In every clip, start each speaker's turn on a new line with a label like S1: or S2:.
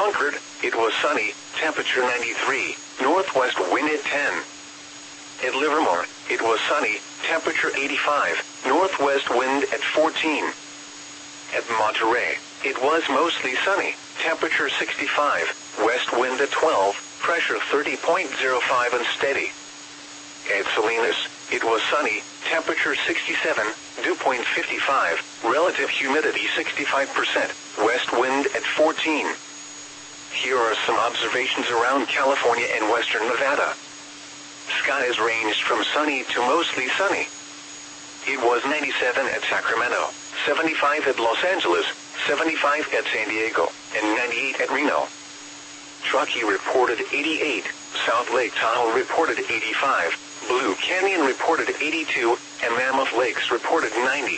S1: Concord, it was sunny, temperature 93, northwest wind at 10. At Livermore, it was sunny, temperature 85, northwest wind at 14. At Monterey, it was mostly sunny, temperature 65, west wind at 12, pressure 30.05 and steady. At Salinas, it was sunny, temperature 67, dew point 55, relative humidity 65%, west wind at 14. Here are some observations around California and western Nevada. Skies ranged from sunny to mostly sunny. It was 97 at Sacramento, 75 at Los Angeles, 75 at San Diego, and 98 at Reno. Truckee reported 88, South Lake Tahoe reported 85, Blue Canyon reported 82, and Mammoth Lakes reported 90.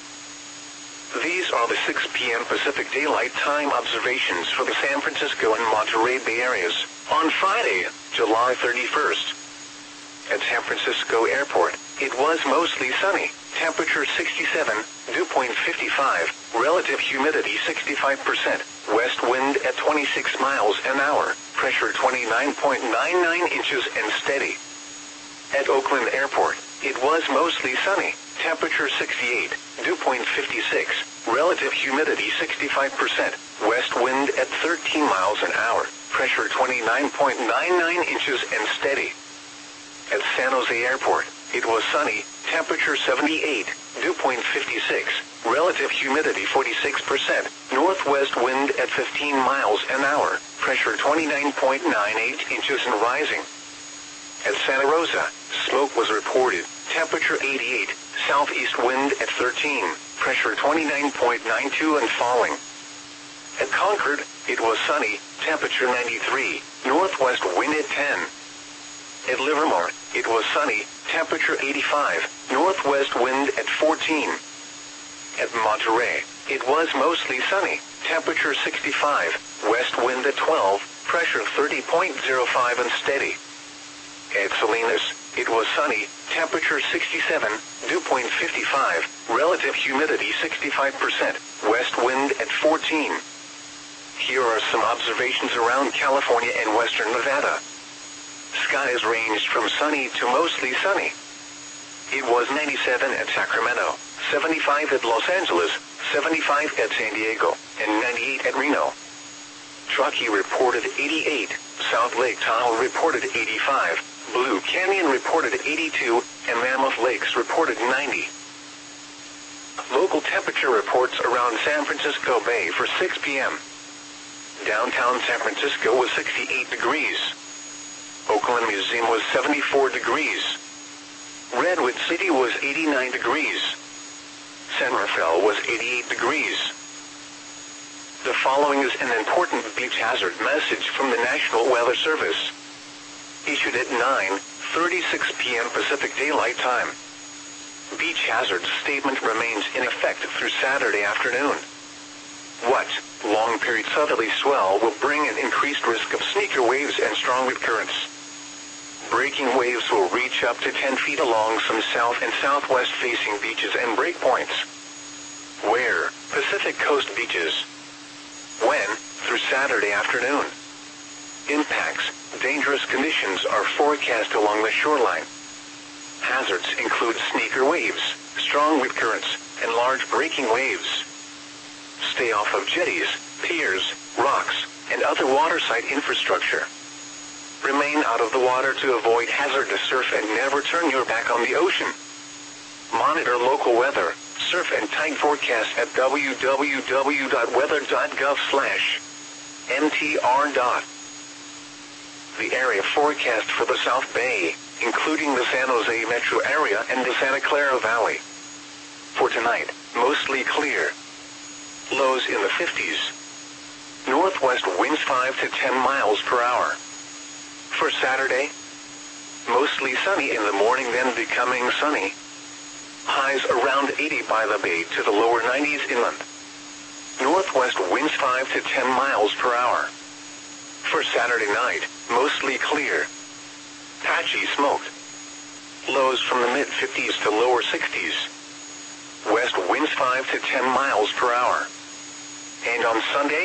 S1: These are the 6 p.m. Pacific Daylight Time observations for the San Francisco and Monterey Bay areas on Friday, July 31st. At San Francisco Airport, it was mostly sunny, temperature 67, dew point 55, relative humidity 65%, west wind at 26 miles an hour, pressure 29.99 inches and steady. At Oakland Airport, it was mostly sunny, temperature 68, dew point 56, relative humidity 65%, west wind at 13 miles an hour, pressure 29.99 inches and steady. At San Jose Airport, it was sunny, temperature 78, dew point 56, relative humidity 46%, northwest wind at 15 miles an hour, pressure 29.98 inches and rising. At Santa Rosa, smoke was reported, temperature 88, southeast wind at 13, pressure 29.92 and falling. At Concord, it was sunny, temperature 93, northwest wind at 10. At Livermore, it was sunny, temperature 85, northwest wind at 14. At Monterey, it was mostly sunny, temperature 65, west wind at 12, pressure 30.05 and steady. At Salinas, it was sunny, temperature 67, dew point 55, relative humidity 65%, west wind at 14. Here are some observations around California and western Nevada. Skies ranged from sunny to mostly sunny. It was 97 at Sacramento, 75 at Los Angeles, 75 at San Diego, and 98 at Reno. Truckee reported 88, South Lake Tahoe reported 85, Blue Canyon reported 82, and Mammoth Lakes reported 90. Local temperature reports around San Francisco Bay for 6 p.m. Downtown San Francisco was 68 degrees. Oakland Museum was 74 degrees. Redwood City was 89 degrees. San Rafael was 88 degrees. The following is an important beach hazard message from the National Weather Service. Issued at 9:36 p.m. Pacific Daylight Time. Beach hazard statement remains in effect through Saturday afternoon. What? Long period southerly swell will bring an increased risk of sneaker waves and strong wind currents. Breaking waves will reach up to 10 feet along some south and southwest facing beaches and breakpoints. Where? Pacific Coast beaches. When? Through Saturday afternoon. Impacts. Dangerous conditions are forecast along the shoreline. Hazards include sneaker waves, strong wind currents, and large breaking waves. Stay off of jetties, piers, rocks, and other waterside infrastructure. Remain out of the water to avoid hazardous surf and never turn your back on the ocean. Monitor local weather, surf and tide forecasts at www.weather.gov/mtr. The area forecast for the South Bay, including the San Jose metro area and the Santa Clara Valley. For tonight, mostly clear. Lows in the 50s. Northwest winds 5 to 10 miles per hour. For Saturday, mostly sunny in the morning, then becoming sunny. Highs around 80 by the bay to the lower 90s inland. Northwest winds 5 to 10 miles per hour. For Saturday night, mostly clear. Patchy smoke. Lows from the mid-50s to lower 60s. West winds 5 to 10 miles per hour. And on Sunday,